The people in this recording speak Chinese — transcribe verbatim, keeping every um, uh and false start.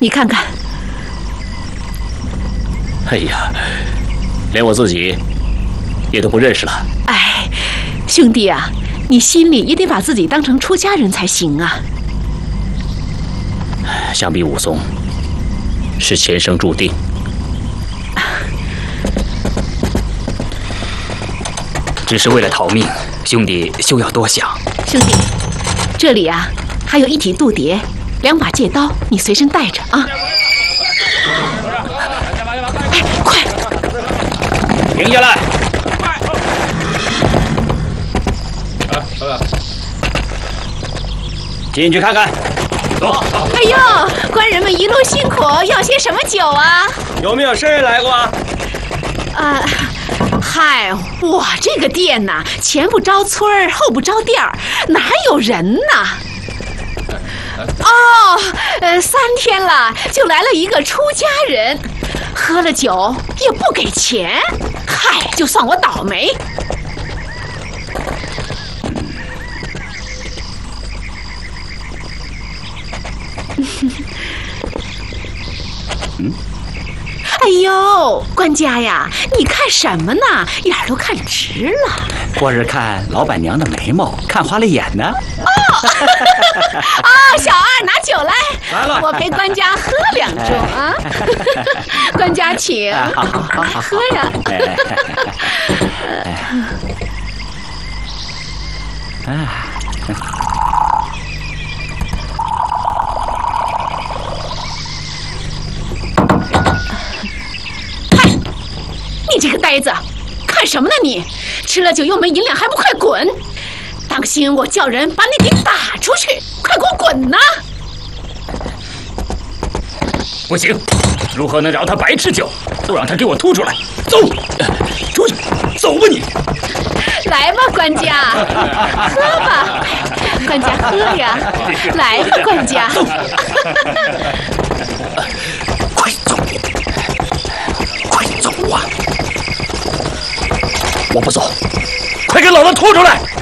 你看看。 哎呀，连我自己也都不认识了。 哎，兄弟啊，你心里也得把自己当成出家人才行啊。 想必武松是前生注定。 只是为了逃命，兄弟休要多想。 兄弟，这里啊还有一体度牒，两把戒刀，你随身带着啊。哎，快！ 停下来！进去看看。走。 哎呦，官人们一路辛苦，要些什么酒啊？ 有没有生人来过？ 啊。嗨，我这个店呐，前不着村儿，后不着店儿，哪有人呢？哦，呃，三天了，就来了一个出家人，喝了酒也不给钱，嗨，就算我倒霉。 嗯。 哎呦，官家呀，你看什么呢？眼儿都看直了。 我是看老板娘的眉毛，看花了眼呢。 哦，啊，小二拿酒来， 来了， 我陪官家喝两盅啊。官家请， 好好好好喝呀。 啊。 你这个呆子，看什么呢你？吃了酒又没银两，还不快滚！当心我叫人把你给打出去！快给我滚呐！ 不行，如何能饶他白吃酒？都让他给我吐出来！走，出去，走吧你！ 来吧，官家，喝吧，官家喝呀！来吧，官家。 快走！快走啊！ 我不走，快给老子吐出来！